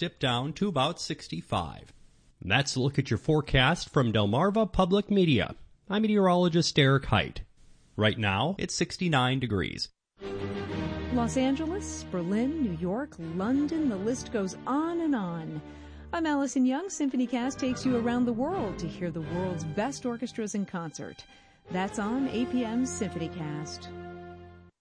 dip down to about 65. That's a look at your forecast from Delmarva Public Media. I'm meteorologist Derek Height. Right now, it's 69 degrees. Los Angeles, Berlin, New York, London, the list goes on and on. I'm Allison Young. SymphonyCast takes you around the world to hear the world's best orchestras in concert. That's on APM's SymphonyCast.